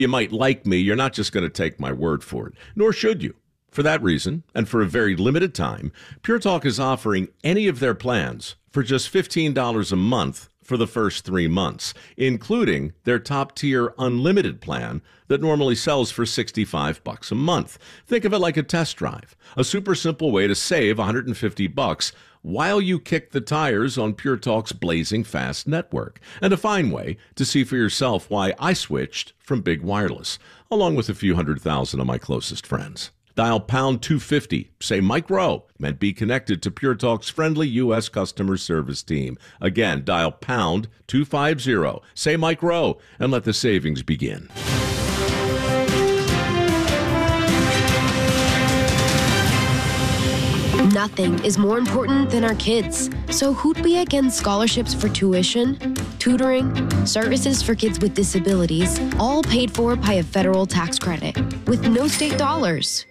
You might like me, you're not just going to take my word for it, nor should you. For that reason, and for a very limited time, Pure Talk is offering any of their plans for just $15 a month for the first 3 months, including their top-tier unlimited plan that normally sells for $65 a month. Think of it like a test drive, a super simple way to save $150 while you kick the tires on Pure Talk's blazing fast network, and a fine way to see for yourself why I switched from Big Wireless, along with a few 100,000 of my closest friends. Dial pound 250, say Mike Rowe, and be connected to Pure Talk's friendly U.S. customer service team. Again, dial pound 250, say Mike Rowe, and let the savings begin. Nothing is more important than our kids. So who'd be against scholarships for tuition, tutoring, services for kids with disabilities, all paid for by a federal tax credit with no state dollars?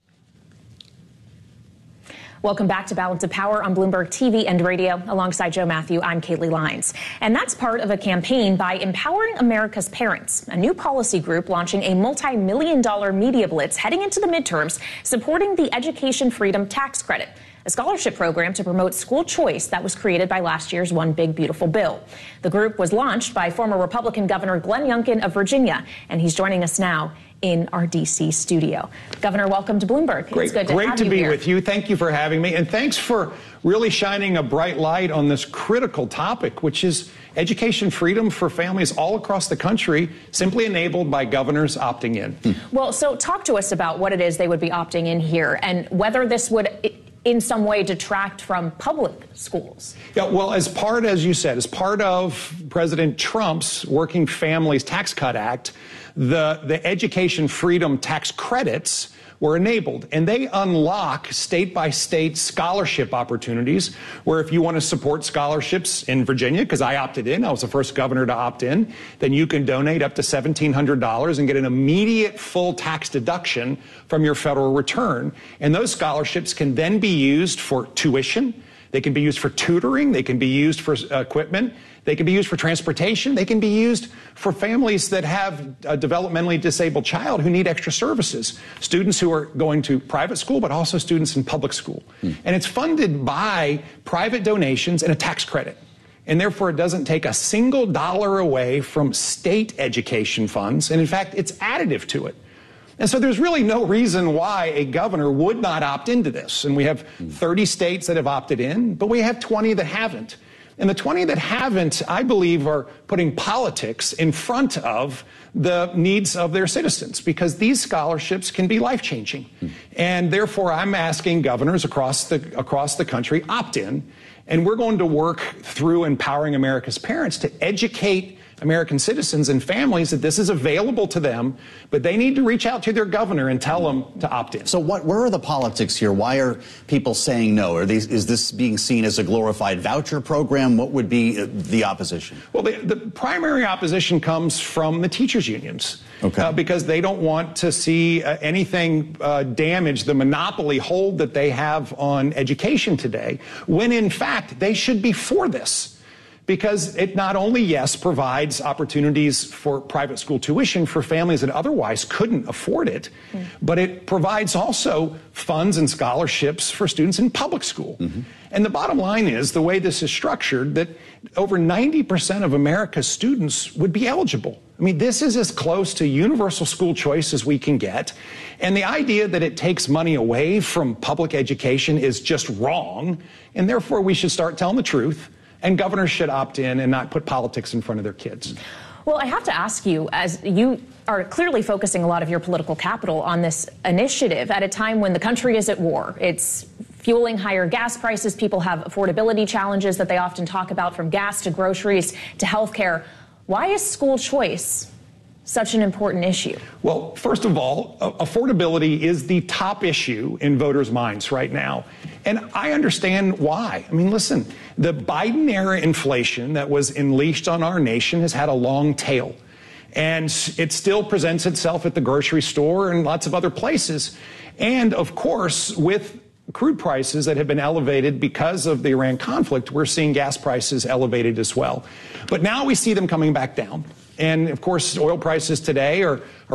Welcome back to Balance of Power on Bloomberg TV and radio. Alongside Joe Matthew, I'm Kaylee Lyons. And that's part of a campaign by Empowering America's Parents, a new policy group launching a multi-million-dollar media blitz heading into the midterms, supporting the Education Freedom Tax Credit, a scholarship program to promote school choice that was created by last year's One Big Beautiful Bill. The group was launched by former Republican Governor Glenn Youngkin of Virginia, and he's joining us now in our D.C. studio. Governor, welcome to Bloomberg. Great, it's good to great have to you be here. with you. Thank you for having me, and thanks for really shining a bright light on this critical topic, which is education freedom for families all across the country, simply enabled by governors opting in. Well, so talk to us about what it is they would be opting in here and whether this would in some way detract from public schools. Yeah, well, as you said, as part of President Trump's Working Families Tax Cut Act, the education freedom tax credits were enabled, and they unlock state-by-state scholarship opportunities where if you want to support scholarships in Virginia, because I opted in, I was the first governor to opt in, then you can donate up to $1,700 and get an immediate full tax deduction from your federal return. And those scholarships can then be used for tuition, they can be used for tutoring, they can be used for equipment, they can be used for transportation. They can be used for families that have a developmentally disabled child who need extra services, students who are going to private school, but also students in public school. And it's funded by private donations and a tax credit. And therefore, it doesn't take a single dollar away from state education funds. And in fact, it's additive to it. And so there's really no reason why a governor would not opt into this. And we have 30 states that have opted in, but we have 20 that haven't. And the 20 that haven't, I believe, are putting politics in front of the needs of their citizens, because these scholarships can be life-changing. And therefore, I'm asking governors across the country opt in, and we're going to work through Empowering America's Parents to educate American citizens and families that this is available to them, but they need to reach out to their governor and tell them to opt in. So where are the politics here? Why are people saying no? Is this being seen as a glorified voucher program? What would be the opposition? Well, the primary opposition comes from the teachers' unions. Okay. Because they don't want to see anything damage the monopoly hold that they have on education today, when in fact they should be for this. Because it not only, yes, provides opportunities for private school tuition for families that otherwise couldn't afford it, but it provides also funds and scholarships for students in public school. And the bottom line is, the way this is structured, that over 90% of America's students would be eligible. I mean, this is as close to universal school choice as we can get. And the idea that it takes money away from public education is just wrong. And therefore, we should start telling the truth. And governors should opt in and not put politics in front of their kids. Well, I have to ask you, as you are clearly focusing a lot of your political capital on this initiative at a time when the country is at war. It's fueling higher gas prices. People have affordability challenges that they often talk about, from gas to groceries to health care. Why is school choice such an important issue? Well, first of all, affordability is the top issue in voters' minds right now. And I understand why. I mean, listen, the Biden-era inflation that was unleashed on our nation has had a long tail. And it still presents itself at the grocery store and lots of other places. And, of course, with crude prices that have been elevated because of the Iran conflict, we're seeing gas prices elevated as well. But now we see them coming back down. And of course, oil prices today are